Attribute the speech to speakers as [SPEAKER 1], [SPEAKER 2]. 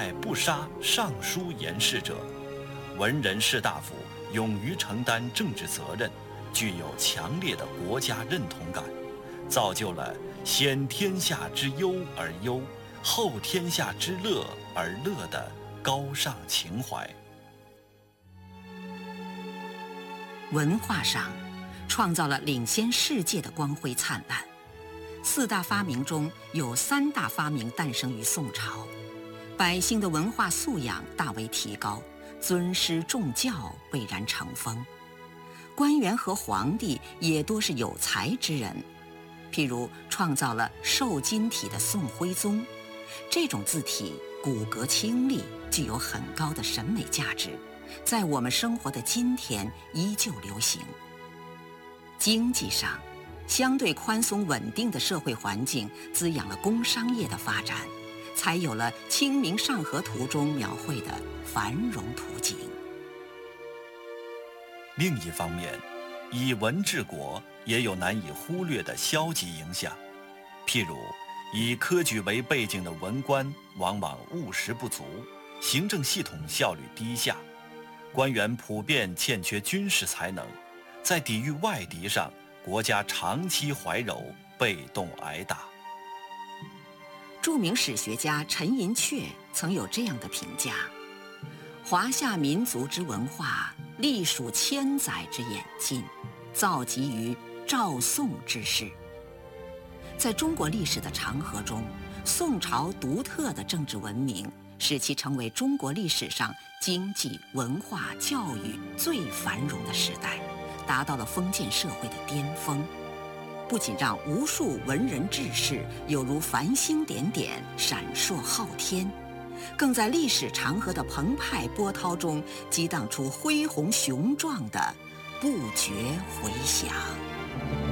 [SPEAKER 1] 在不杀尚书言事者，文人士大夫勇于承担政治责任，具有强烈的国家认同感，造就了先天下之忧而忧，后天下之乐而乐的高尚情怀。
[SPEAKER 2] 文化上，创造了领先世界的光辉灿烂。4大发明中有3大发明诞生于宋朝，百姓的文化素养大为提高，尊师重教蔚然成风。官员和皇帝也多是有才之人，譬如创造了瘦金体的宋徽宗，这种字体骨骼清丽，具有很高的审美价值，在我们生活的今天依旧流行。经济上，相对宽松稳定的社会环境滋养了工商业的发展，才有了《清明上河图》中描绘的繁荣图景。
[SPEAKER 1] 另一方面，以文治国也有难以忽略的消极影响，譬如以科举为背景的文官往往务实不足，行政系统效率低下，官员普遍欠缺军事才能，在抵御外敌上，国家长期怀柔，被动挨打。
[SPEAKER 2] 著名史学家陈寅恪曾有这样的评价：华夏民族之文化，历数千载之演进，造极于赵宋之世。在中国历史的长河中，宋朝独特的政治文明使其成为中国历史上经济、文化、教育最繁荣的时代，达到了封建社会的巅峰。不仅让无数文人志士有如繁星点点闪烁昊天，更在历史长河的澎湃波涛中激荡出恢宏雄壮的不绝回响。